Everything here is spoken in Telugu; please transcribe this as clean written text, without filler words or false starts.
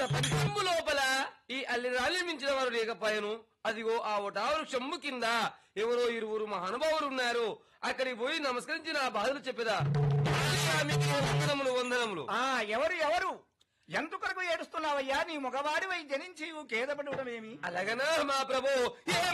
పంచంబు లోపల ఈ అల్లిరాల్ని మించిన వారు లేకపోయాను. అదిగో ఆ వృక్షము కింద ఎవరో ఇరువురు మహానుభావులు ఉన్నారు. అక్కడికి పోయి నమస్కరించి నా బాధలు చెప్పేదా. వందనములు వందనములు. ఎవరు ఎవరు ఎందుకొరకు ఏడుస్తున్నావయ్యా? నీ మగవాడివై జనించి కేదపడేమి? అలాగనా మా ప్రభు?